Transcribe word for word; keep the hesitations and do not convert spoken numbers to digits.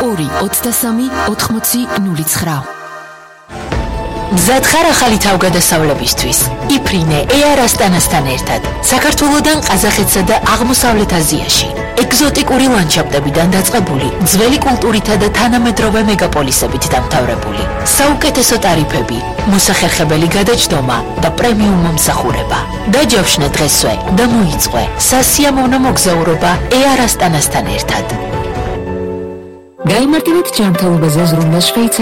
ორი ოცდასამი ოთხმოცი ნული ცხრა. მზად ხარ ახალი თავგადასავლებისთვის? იფრინე ეარ ასტანასთან ერთად საქართველოდან ყაზახეთსა და აღმოსავლეთ აზიაში ეგზოტიკური ლანდშაფტებიდან დაწყებული ძველი კულტურითა და თანამედროვე მეგაპოლისებით დამთავრებული საუკეთესო ტარიფები, მოსახერხებელი გადაჯდომა და პრემიუმ მომსახურება. დაჯავშნე დღესვე და მოიწყვე სასიამოვნო მოგზაურობა ეარ ასტანასთან ერთად. გაიმართებათ ჯანმრთელობაზე ზრუნვა შვეიცარიაში.